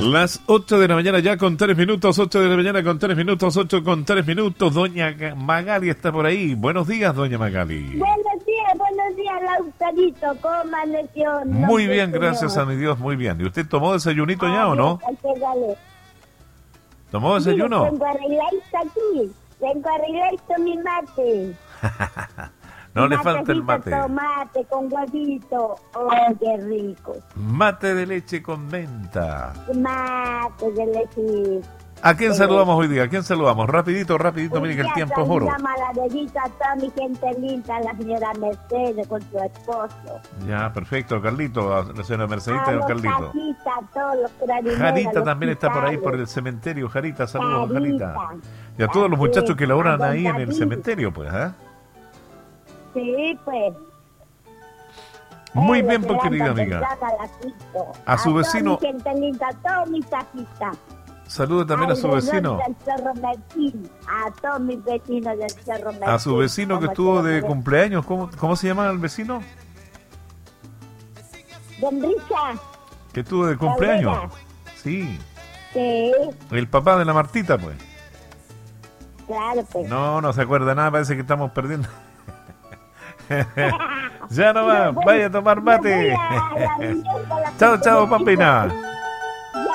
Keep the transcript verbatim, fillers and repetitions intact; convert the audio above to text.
Las ocho de la mañana ya con tres minutos, ocho de la mañana con tres minutos, ocho con tres minutos. Doña Magali está por ahí. Buenos días, doña Magali. Buenos días, buenos días, Lautarito. ¿Cómo amaneció? Muy bien, gracias a mi Dios, muy bien. ¿Y usted tomó desayunito ah, ya o no? Pégale. ¿Tomó desayuno? Sí, vengo arregladito aquí. Vengo arregladito mi mate. No mi le falta el mate. Tomate con huevito. Oh, qué rico. Mate de leche con menta. Mate de leche. ¿A quién saludamos hoy día? ¿A quién saludamos? Rapidito, rapidito, mire que el tiempo es oro. Llama a la dedita a toda mi gente linda, la señora Mercedes con su esposo. Ya, perfecto, Carlito, a la señora Mercedita y al Carlito. Jarita, todos los carabineros, Jarita también los está por ahí, por el cementerio. Jarita, saludos, Jarita. Y a todos los muchachos que laboran ahí en el cementerio, pues, ¿eh? Sí, pues. Muy eh, bien, pues, querida amiga. A, a su vecino. A toda mi gente linda, a todos mis taquitas. Salude también Ay, a su vecino. A todos mis vecinos del Cerro Merquín. A su vecino que estuvo de cumpleaños. ¿Cómo, cómo se llama el vecino? Don Richard. Que estuvo de cumpleaños. Sí. Sí. El papá de la Martita, pues. Claro, pues. No, no se acuerda nada, parece que estamos perdiendo. Ya no va, vaya a tomar mate. Chao, chao, pampina.